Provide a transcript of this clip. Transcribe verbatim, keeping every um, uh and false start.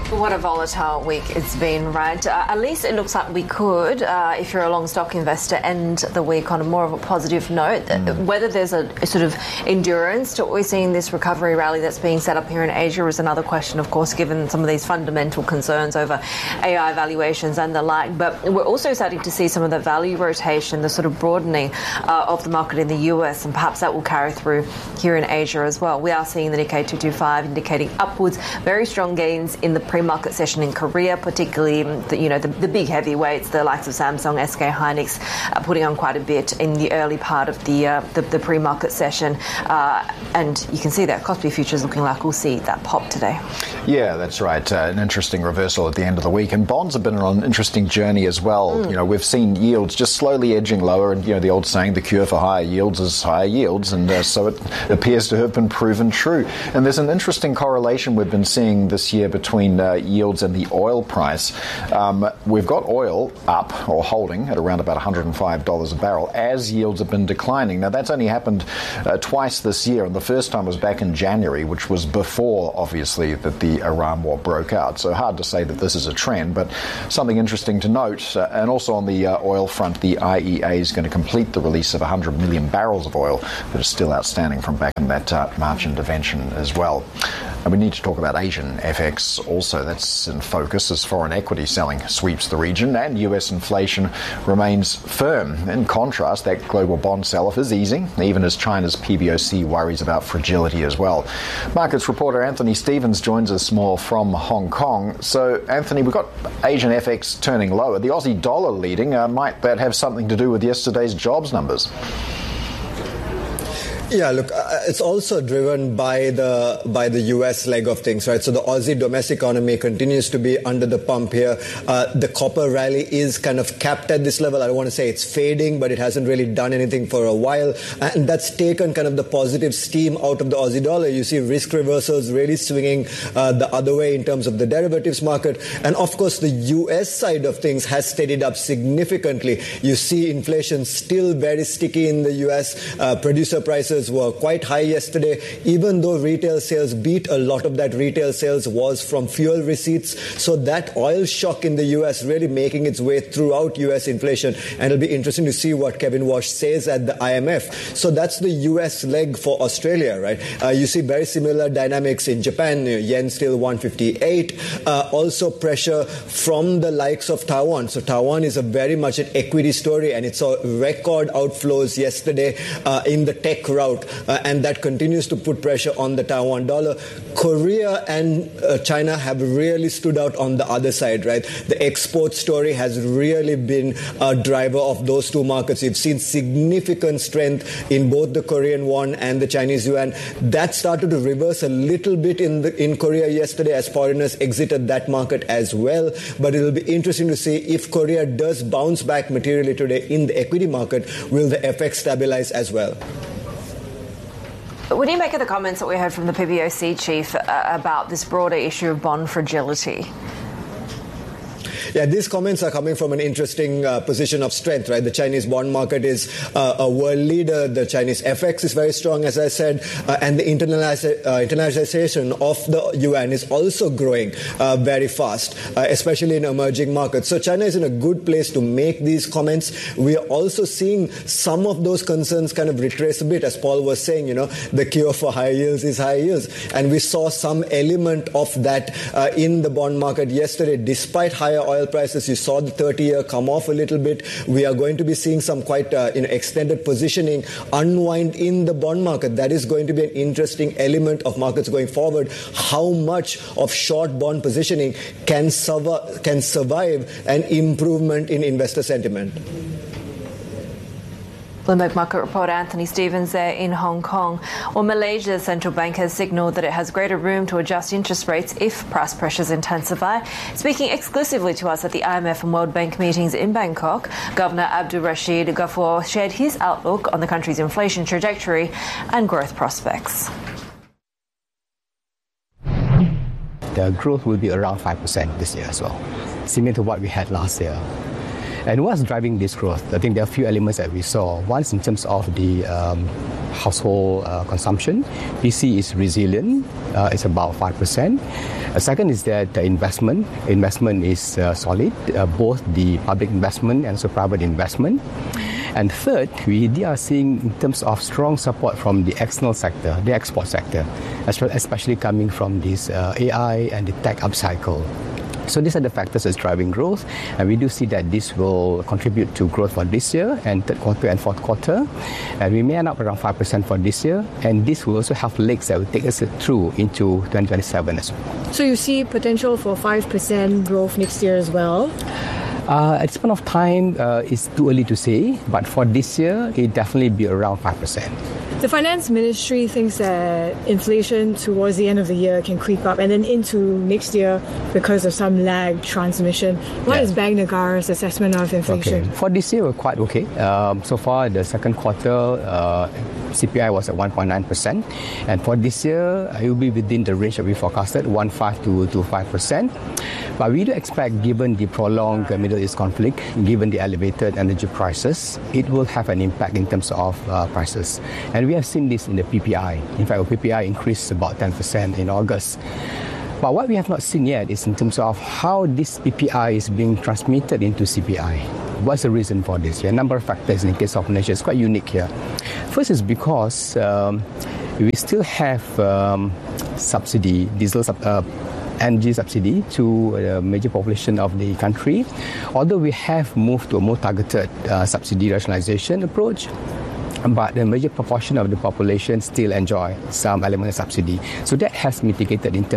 What a volatile week it's been, right? Uh, at least it looks like we could, uh, if you're a long stock investor, end the week on a more of a positive note. Mm. Whether there's a, a sort of endurance to what we're seeing this recovery rally that's being set up here in Asia is another question, of course, given some of these fundamental concerns over A I valuations and the like. But we're also starting to see some of the value rotation, the sort of broadening uh, of the market in the U S, and perhaps that will carry through here in Asia as well. We are seeing the Nikkei two twenty-five indicating upwards, very strong gains in the pre-market session in Korea, particularly the, you know the, the big heavyweights, the likes of Samsung, S K Hynix, uh, putting on quite a bit in the early part of the uh, the, the pre-market session, uh, and you can see that Kospi futures looking like we'll see that pop today. Yeah, that's right. Uh, an interesting reversal at the end of the week, and bonds have been on an interesting journey as well. Mm. You know, we've seen yields just slowly edging lower, and you know the old saying, the cure for higher yields is higher yields, and uh, so it appears to have been proven true. And there's an interesting correlation we've been seeing this year between uh, yields and the oil price. Um, we've got oil up or holding at around about one hundred five dollars a barrel as yields have been declining. Now that's only happened uh, twice this year, and the first time was back in January, which was before obviously that the Iran war broke out. So hard to say that this is a trend, but something interesting to note. Uh, and also on the uh, oil front, the I E A is going to complete the release of one hundred million barrels of oil that are still outstanding from back in that uh, March intervention as well. And we need to talk about Asian F X also. That's in focus as foreign equity selling sweeps the region and U S inflation remains firm. In contrast, that global bond sell-off is easing, even as China's P B O C worries about fragility as well. Markets reporter Anthony Stevens joins us more from Hong Kong. So, Anthony, we've got Asian F X turning lower. The Aussie dollar leading. Uh, might that have something to do with yesterday's jobs numbers? Yeah, look, uh, it's also driven by the by the U S leg of things, right? So the Aussie domestic economy continues to be under the pump here. Uh, the copper rally is kind of capped at this level. I don't want to say it's fading, but it hasn't really done anything for a while. And that's taken kind of the positive steam out of the Aussie dollar. You see risk reversals really swinging uh, the other way in terms of the derivatives market. And of course, the U S side of things has steadied up significantly. You see inflation still very sticky in the U S. Uh, producer prices were quite high yesterday, even though retail sales beat. A lot of that retail sales was from fuel receipts. So that oil shock in the U S really making its way throughout U S inflation. And it'll be interesting to see what Kevin Walsh says at the I M F. So that's the U S leg for Australia, right? Uh, you see very similar dynamics in Japan. Yen still one fifty-eight. Uh, also pressure from the likes of Taiwan. So Taiwan is a very much an equity story, and it saw record outflows yesterday uh, in the tech route. Uh, and that continues to put pressure on the Taiwan dollar. Korea and uh, China have really stood out on the other side, right? The export story has really been a driver of those two markets. You've seen significant strength in both the Korean won and the Chinese yuan. That started to reverse a little bit in the, in Korea yesterday as foreigners exited that market as well. But it'll be interesting to see if Korea does bounce back materially today in the equity market. Will the F X stabilize as well? What do you make of the comments that we heard from the P B O C chief uh, about this broader issue of bond fragility? Yeah, these comments are coming from an interesting uh, position of strength, right? The Chinese bond market is uh, a world leader. The Chinese F X is very strong, as I said, uh, and the internaliza- uh, internationalization of the yuan is also growing uh, very fast, uh, especially in emerging markets. So China is in a good place to make these comments. We are also seeing some of those concerns kind of retrace a bit, as Paul was saying, you know, the cure for higher yields is higher yields. And we saw some element of that uh, in the bond market yesterday, despite higher oil prices. You saw the thirty-year come off a little bit. We are going to be seeing some quite uh, you know, extended positioning unwind in the bond market. That is going to be an interesting element of markets going forward. How much of short bond positioning can, survive, can survive an improvement in investor sentiment? Bloomberg market reporter Anthony Stevens there in Hong Kong. Well, Malaysia's central bank has signalled that it has greater room to adjust interest rates if price pressures intensify. Speaking exclusively to us at the I M F and World Bank meetings in Bangkok, Governor Abdul Rashid Ghaffur shared his outlook on the country's inflation trajectory and growth prospects. The growth will be around five percent this year as well, similar to what we had last year. And what's driving this growth? I think there are a few elements that we saw. One is in terms of the um, household uh, consumption. P C is resilient. Uh, it's about five percent. Uh, second is that the investment. Investment is uh, solid, uh, both the public investment and also private investment. And third, we are seeing in terms of strong support from the external sector, the export sector, especially coming from this uh, A I and the tech upcycle. So these are the factors that's driving growth, and we do see that this will contribute to growth for this year and third quarter and fourth quarter. And we may end up around five percent for this year, and this will also have legs that will take us through into twenty twenty-seven as well. So you see potential for five percent growth next year as well? Uh, at this point of time, uh, it's too early to say, but for this year, it definitely be around five percent. The Finance Ministry thinks that inflation towards the end of the year can creep up and then into next year because of some lag transmission. What yeah. is Bank Negara's assessment of inflation? Okay. For this year, we're quite okay. Um, so far, the second quarter, uh, C P I was at one point nine percent. And for this year, it will be within the range that we forecasted, one point five to five percent. But we do expect, given the prolonged Middle East conflict, given the elevated energy prices, it will have an impact in terms of uh, prices. And we have seen this in the P P I. In fact, our P P I increased about ten percent in August. But what we have not seen yet is in terms of how this P P I is being transmitted into C P I. What's the reason for this? There are a number of factors in the case of Malaysia. It's quite unique here. First is because um, we still have um, subsidy, diesel sub, uh, energy subsidy to a major population of the country. Although we have moved to a more targeted uh, subsidy rationalization approach, but the major proportion of the population still enjoy some element of subsidy. So that has mitigated in terms